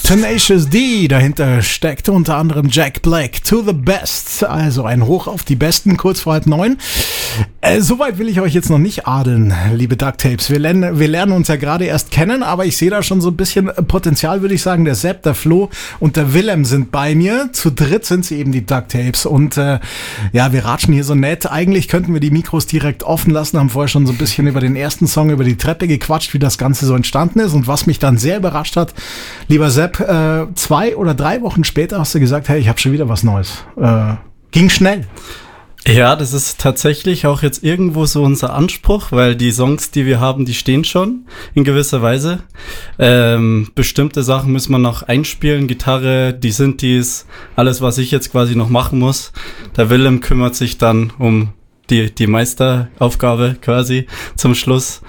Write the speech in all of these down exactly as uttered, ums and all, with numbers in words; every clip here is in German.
Tenacious D, dahinter steckt unter anderem Jack Black, To The Best, also ein Hoch auf die Besten, kurz vor halb neun. Äh, Soweit will ich euch jetzt noch nicht adeln, liebe Ducktapes. Wir lernen, wir lernen uns ja gerade erst kennen, aber ich sehe da schon so ein bisschen Potenzial, würde ich sagen. Der Sepp, der Flo und der Willem sind bei mir. Zu dritt sind sie eben die Ducktapes und äh, ja, wir ratschen hier so nett. Eigentlich könnten wir die Mikros direkt offen lassen, haben vorher schon so ein bisschen über den ersten Song, über die Treppe gequatscht, wie das Ganze so entstanden ist und was mich dann sehr überrascht hat, lieber Sepp, äh, zwei oder drei Wochen später hast du gesagt, hey, ich habe schon wieder was Neues. Äh, ging schnell. Ja, das ist tatsächlich auch jetzt irgendwo so unser Anspruch, weil die Songs, die wir haben, die stehen schon in gewisser Weise. Ähm, bestimmte Sachen müssen wir noch einspielen, Gitarre, die Synthes, alles, was ich jetzt quasi noch machen muss. Der Willem kümmert sich dann um die, die Meisteraufgabe quasi zum Schluss.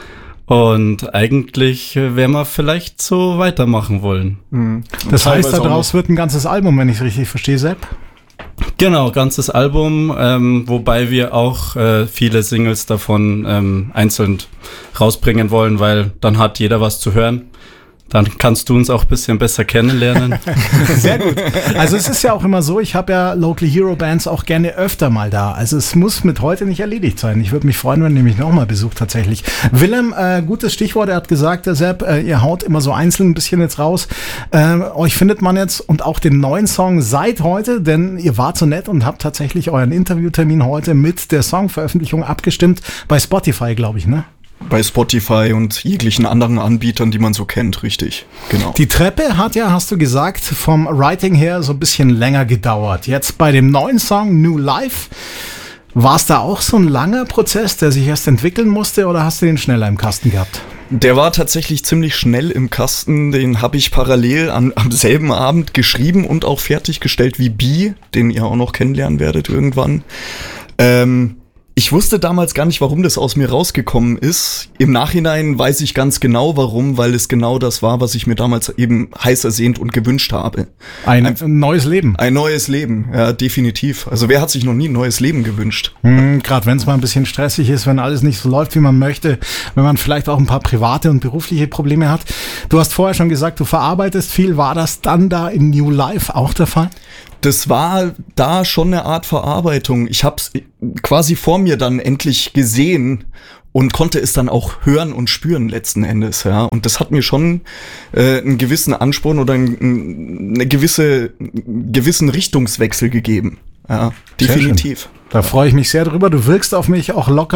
Und eigentlich werden wir vielleicht so weitermachen wollen. Mhm. Das heißt, daraus wird ein ganzes Album, wenn ich es richtig verstehe, Sepp? Genau, ganzes Album, ähm, wobei wir auch äh, viele Singles davon ähm, einzeln rausbringen wollen, weil dann hat jeder was zu hören. Dann kannst du uns auch ein bisschen besser kennenlernen. Sehr gut. Also es ist ja auch immer so, ich habe ja Local Hero Bands auch gerne öfter mal da. Also es muss mit heute nicht erledigt sein. Ich würde mich freuen, wenn ihr mich nochmal besucht tatsächlich. Willem, äh, gutes Stichwort, er hat gesagt, der Sepp, äh, ihr haut immer so einzeln ein bisschen jetzt raus. Äh, euch findet man jetzt und auch den neuen Song seit heute, denn ihr wart so nett und habt tatsächlich euren Interviewtermin heute mit der Songveröffentlichung abgestimmt bei Spotify, glaube ich, ne? Bei Spotify und jeglichen anderen Anbietern, die man so kennt, richtig, genau. Die Treppe hat ja, hast du gesagt, vom Writing her so ein bisschen länger gedauert. Jetzt bei dem neuen Song New Life, war es da auch so ein langer Prozess, der sich erst entwickeln musste, oder hast du den schneller im Kasten gehabt? Der war tatsächlich ziemlich schnell im Kasten, den habe ich parallel an, am selben Abend geschrieben und auch fertiggestellt wie B, den ihr auch noch kennenlernen werdet irgendwann. Ähm... Ich wusste damals gar nicht, warum das aus mir rausgekommen ist. Im Nachhinein weiß ich ganz genau, warum, weil es genau das war, was ich mir damals eben heiß ersehnt und gewünscht habe. Ein, ein neues Leben. Ein neues Leben, ja, definitiv. Also wer hat sich noch nie ein neues Leben gewünscht? Hm, gerade wenn es mal ein bisschen stressig ist, wenn alles nicht so läuft, wie man möchte, wenn man vielleicht auch ein paar private und berufliche Probleme hat. Du hast vorher schon gesagt, du verarbeitest viel. War das dann da in New Life auch der Fall? Das war da schon eine Art Verarbeitung. Ich habe es quasi vor mir dann endlich gesehen und konnte es dann auch hören und spüren letzten Endes. Ja. Und das hat mir schon äh, einen gewissen Ansporn oder ein, eine gewisse gewissen Richtungswechsel gegeben. Ja, definitiv. Da freue ich mich sehr drüber. Du wirkst auf mich auch locker